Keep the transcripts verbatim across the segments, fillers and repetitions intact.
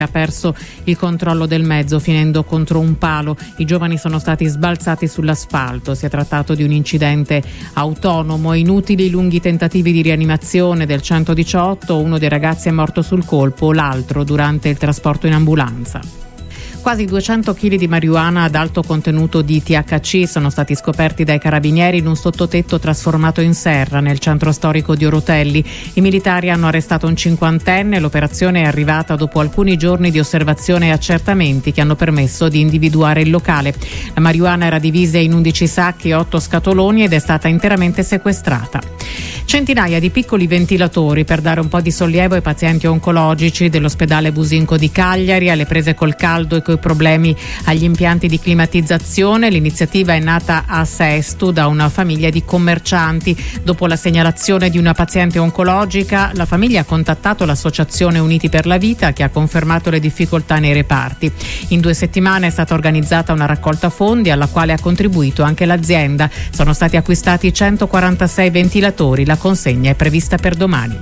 ha perso il controllo del mezzo finendo contro un palo. I giovani sono stati sbalzati sull'asfalto. Si è trattato di un incidente autonomo. Inutili lunghi tentativi di rianimazione del centodiciotto. Uno dei ragazzi è morto sul colpo, l'altro durante il trasporto in ambulanza. Quasi duecento chili di marijuana ad alto contenuto di T H C sono stati scoperti dai carabinieri in un sottotetto trasformato in serra nel centro storico di Orotelli. I militari hanno arrestato un cinquantenne. L'operazione è arrivata dopo alcuni giorni di osservazione e accertamenti che hanno permesso di individuare il locale. La marijuana era divisa in undici sacchi e otto scatoloni ed è stata interamente sequestrata. Centinaia di piccoli ventilatori per dare un po' di sollievo ai pazienti oncologici dell'ospedale Businco di Cagliari, alle prese col caldo e coi problemi agli impianti di climatizzazione. L'iniziativa è nata a Sesto da una famiglia di commercianti. Dopo la segnalazione di una paziente oncologica, la famiglia ha contattato l'associazione Uniti per la Vita, che ha confermato le difficoltà nei reparti. In due settimane è stata organizzata una raccolta fondi alla quale ha contribuito anche l'azienda. Sono stati acquistati centoquarantasei ventilatori. La consegna è prevista per domani.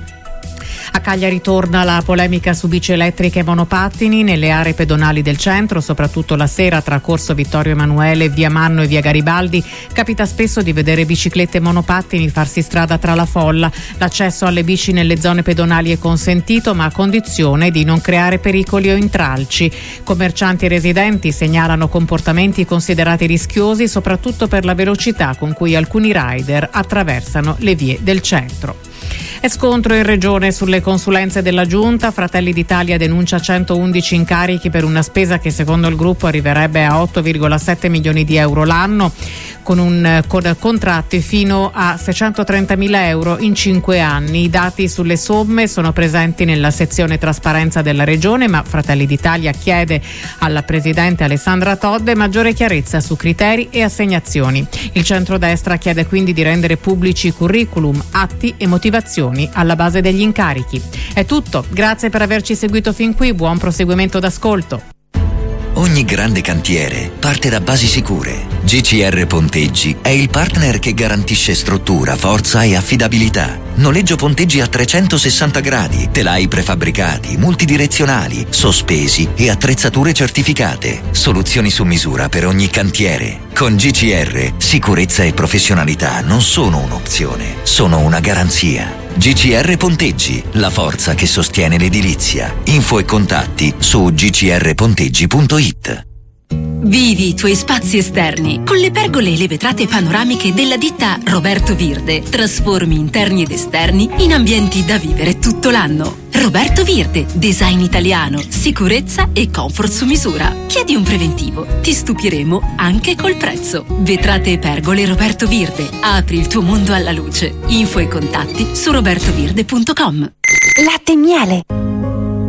A Cagliari torna la polemica su bici elettriche e monopattini nelle aree pedonali del centro, soprattutto la sera tra Corso Vittorio Emanuele, Via Manno e Via Garibaldi. Capita spesso di vedere biciclette e monopattini farsi strada tra la folla. L'accesso alle bici nelle zone pedonali è consentito, ma a condizione di non creare pericoli o intralci. Commercianti e residenti segnalano comportamenti considerati rischiosi, soprattutto per la velocità con cui alcuni rider attraversano le vie del centro. E scontro in regione sulle consulenze della Giunta. Fratelli d'Italia denuncia centoundici incarichi per una spesa che secondo il gruppo arriverebbe a otto virgola sette milioni di euro l'anno, con, un, con contratti fino a seicentotrentamila euro in cinque anni. I dati sulle somme sono presenti nella sezione trasparenza della regione, ma Fratelli d'Italia chiede alla presidente Alessandra Todde maggiore chiarezza su criteri e assegnazioni. Il centrodestra chiede quindi di rendere pubblici i curriculum, atti e motivazioni alla base degli incarichi. È tutto, grazie per averci seguito fin qui, buon proseguimento d'ascolto. Ogni grande cantiere parte da basi sicure. G C R Ponteggi è il partner che garantisce struttura, forza e affidabilità. Noleggio ponteggi a trecentosessanta gradi, telai prefabbricati, multidirezionali, sospesi e attrezzature certificate. Soluzioni su misura per ogni cantiere. Con G C R, sicurezza e professionalità non sono un'opzione, sono una garanzia. G C R Ponteggi, la forza che sostiene l'edilizia. Info e contatti su g c r ponteggi punto i t. Vivi i tuoi spazi esterni con le pergole e le vetrate panoramiche della ditta Roberto Virde. Trasformi interni ed esterni in ambienti da vivere tutto l'anno. Roberto Virde, design italiano, sicurezza e comfort su misura. Chiedi un preventivo, ti stupiremo anche col prezzo. Vetrate e pergole Roberto Virde. Apri il tuo mondo alla luce. Info e contatti su roberto virde punto com. Latte e miele.